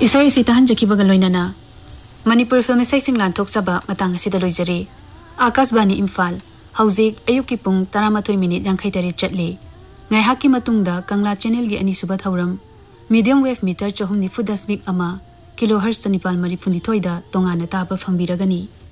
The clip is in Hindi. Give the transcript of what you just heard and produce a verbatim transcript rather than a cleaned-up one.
इसाई सिताहन जकी बगल लोइनाना मणिपुर फिल्म इसाई सिंग लांथोक चबा मतंग असिदा लोइजरी आकाशवाणी इम्फाल हौजिक अयुकी पुंग तरामाथोई मिनिट यांखै तरे चटले ngaihaki matungda kangla channel gi ani suba thauram medium wave meter chahum nifu dasmik ama kilohertz nipal mari phuni thoida tongana taba phangbiragani